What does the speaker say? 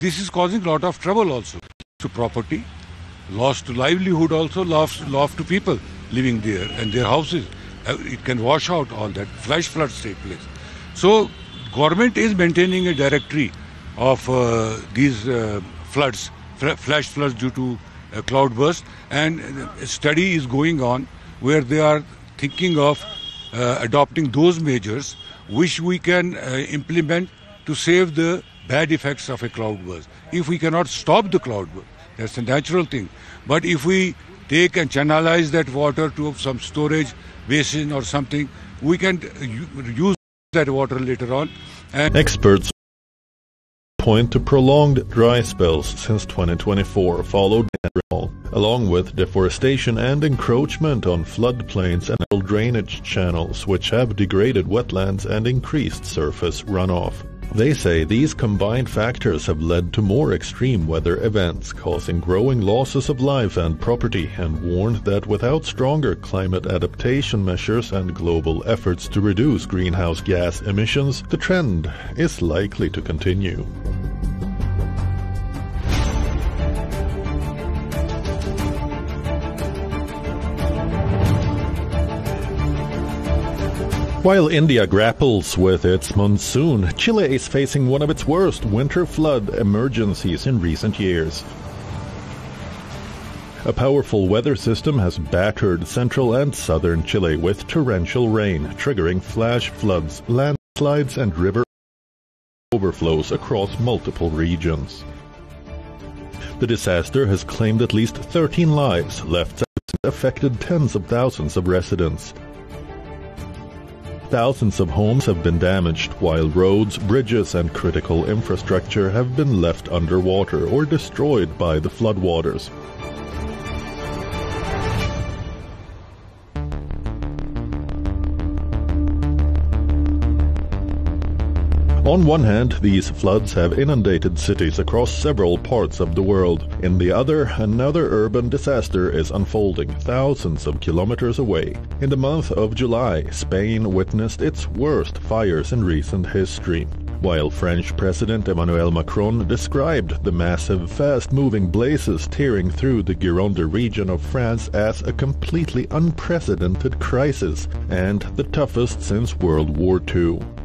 This is causing a lot of trouble also to property, loss to livelihood also, loss to people living there and their houses. It can wash out all that. Flash floods take place. So government is maintaining a directory of these floods, flash floods due to cloudburst, and a study is going on where they are thinking of adopting those measures which we can implement to save the bad effects of a cloudburst. If we cannot stop the cloudburst, that's a natural thing. But if we take and channelize that water to some storage basin or something, we can use that water later on. And experts point to prolonged dry spells since 2024, followed by rainfall, along with deforestation and encroachment on floodplains and drainage channels, which have degraded wetlands and increased surface runoff. They say these combined factors have led to more extreme weather events, causing growing losses of life and property, and warned that without stronger climate adaptation measures and global efforts to reduce greenhouse gas emissions, the trend is likely to continue. While India grapples with its monsoon, Chile is facing one of its worst winter flood emergencies in recent years. A powerful weather system has battered central and southern Chile with torrential rain, triggering flash floods, landslides, and river overflows across multiple regions. The disaster has claimed at least 13 lives, left and affected tens of thousands of residents. Thousands of homes have been damaged, while roads, bridges, and critical infrastructure have been left underwater or destroyed by the floodwaters. On one hand, these floods have inundated cities across several parts of the world. In the other, another urban disaster is unfolding thousands of kilometers away. In the month of July, Spain witnessed its worst fires in recent history. While French President Emmanuel Macron described the massive, fast-moving blazes tearing through the Gironde region of France as a completely unprecedented crisis and the toughest since World War II.